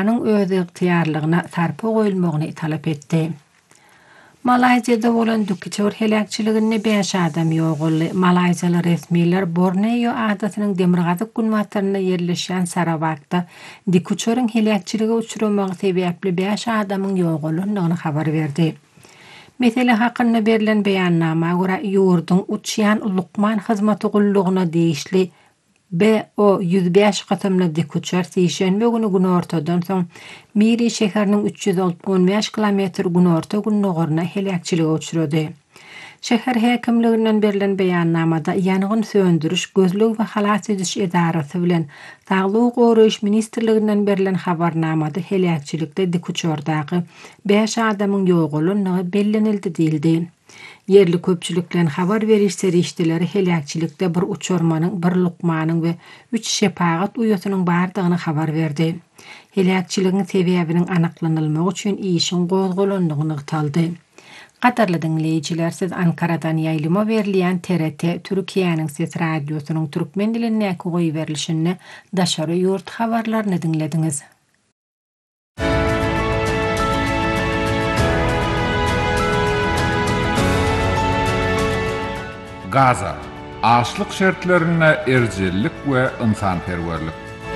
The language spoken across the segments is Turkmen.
Iran'ın öz ıhtiyarlığına sarpa goýulmagyny talap etdi. Malayziýada bolan dükçör helakçylygyny 5 adam ýogaldy. Malayziýaly resmiler Borneo adatynyň Demirgazyk günwatlaryna yerleşen Sarawakda dükçörüň helakçyligi uçuramagy sebäpli 5 adamyň ýogalynyny habar berdi. Mesele hakynda berilen beýannama görä ýurdun uçýan Lukman hyzmaty gullugyna diýişli BO-105 gatamly dükçör seýşenbe güni günortadan soň Miri şäheriniň 315 kilometr günorta günnogoruna helakçylyga uçurady. Şäher häkimliginden berilen beýannamada ýangyn söndürüş, gözlük we halas ediş edarasy bilen Saglyk goraýyş ministrliginden berilen habarnamada helakçylykda dükçördagy 5 adamyň ýogalynyny bellenildi diýildi. Yerli köpçülük bilen habar beriş serişdileri helakçylykda bir uçurmanyň, bir Lukmanyň we 3 şepagat uýatynyň bardygyny habar berdi. Helakçylygyň sebäbiniň anaklanylmagy üçin işin gozgolandygyny ýytaldy. Gatarly dinleýijiler, siz Ankaradan ýaýlyma berilýän TRT Türkiýanyň ses radiosynyň türkmen dilinde goýup berilişini daşary ýurt habarlaryny dinlediňiz. Gaza, açlyk şertlerine erjellik we ynsanperwerlik.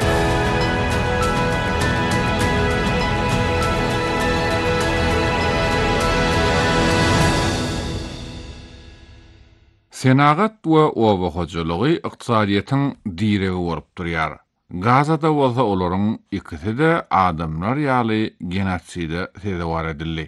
Senagat we oba hojalygy ykdysadyýatyň diregi bolup durýar. Gazada bolsa olaryň ikisi de adamlar ýaly genosida sebäp edildi.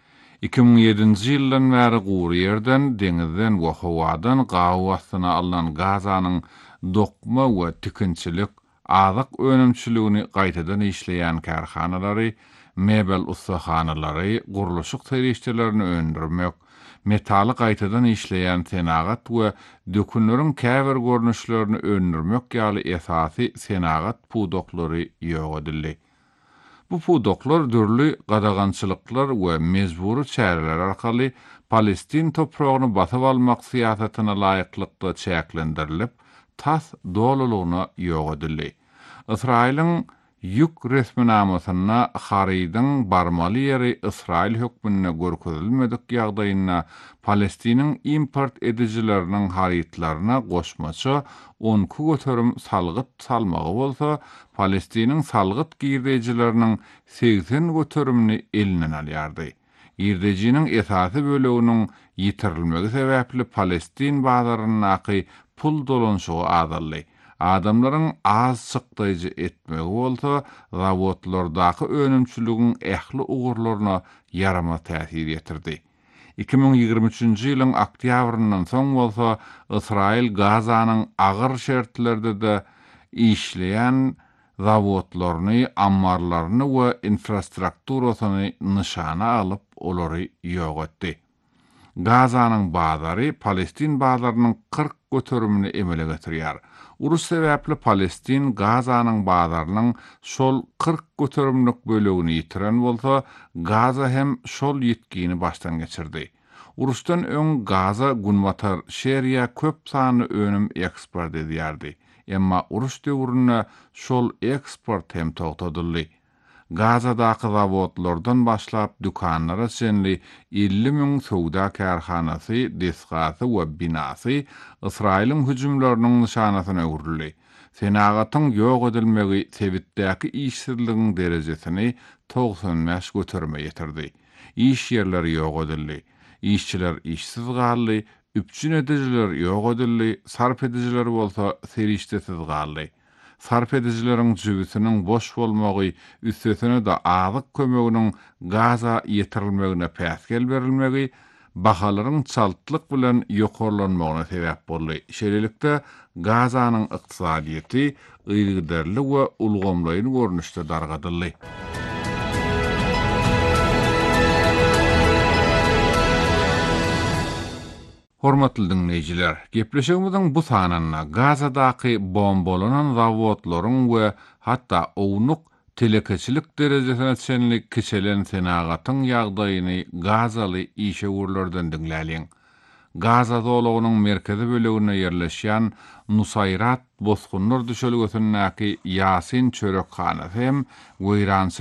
2007-nji ýyldan bäri gury ýerden, deňizden we hawadan gawy astyna alynan Gazanyň dokma we tikinçilik, azyk önümçiligini gaýtadan işleýän karhanalary, mebel ustahanalary, guruluşyk serişdelerini öndürmek, metaly gaýtadan işleýän senagat we dökünleriň käbir görnüşlerini öndürmek ýaly esasy senagat pudoklary ýok edildi. Bu pudoklar dürli gadagançylyklar we mezburi çäreler arkaly Palestin topragyny basyp almak siýasatyna laýyklykda çäklendirilip, tas dolulugyna ýok edildi. Israýlyň ýük resminamasyna Haridyň barmaly ýeri Israýl hökmüne görkezilmedik ýagdaýyna Palestiniň import edijileriniň haritlaryna goşmaça 10 göterim salgyt salmagy bolsa, Palestiniň salgyt girdejileriniň 80 göterimini elinden alýardy. Girdejiniň esasy böleginiň ýitirilmegi sebäpli Palestin bazarynyň pul dolanşygy azaldy. Adamlaryň az syqdyjy etmegi bolsa, zawodlardaky önümçiligiň ähli ugurlaryna yarama täsir ýetirdi. 2023-nji ýylyň oktýabryndan soň bolsa, Israýl Gazanyň agyr şertlerde de işleýän zawodlaryny, ammarlaryny we infrastrukturasyny nişana alyp olary ýok etdi. Gazanyň bazary Palestin bazarynyň 40 göterimini emele getirýär. Urus sebäpli Palestin Gazanyň bazarynyň şol 40 göterimlik bölegini ýitiren bolsa, Gaza hem şol ýetkini başdan geçirdi. Urusdan öň Gaza günwatar şeriýa köp sany önüm eksport edýärdi. Emma urus döwründe şol eksport hem togtadyldy. Gazadaky zawodlardan başlap dükanlara çenli 50 000 sowda karhanasy, desgasy we binasy Israýlyň hüjümleriniň nişanasyna öwrildi. Senagatyň ýok edilmegi sebitdäki işsizligiň derejesini 95 göterme ýetirdi. İş ýerleri ýok edildi. İşçiler işsiz galdy, üpçün edijiler ýok edildi, sarp edijiler bolsa serişdesiz galdy. Sarp edijileriň jübüsiniň boş bolmagy, üstesine de azyk kömeginiň Gaza ýetirilmegine päsgel berilmegi, bahalaryň çaltlyk bilen ýokarlanmagyna sebäp boldy. Şeýlelikde Gazanyň ykdysadyýety ýygyderli we ulgamlaýyn görnüşde dargadyldy. Hormatly dinleyijiler, gepleşigimiziň bu sanyna Gazadaky bombalanan zawodlaryň we hatda ownuk telekeçilik derejesine çenlik kişelen senagatyň ýagdaýyny Gazaly işegurlardan dinläliň. Gaza dolagynyň merkezi bölegine yerleşýän Nusayrat bosgunlar düşölgesindäki Yasin çörekhanasy hem weýrançy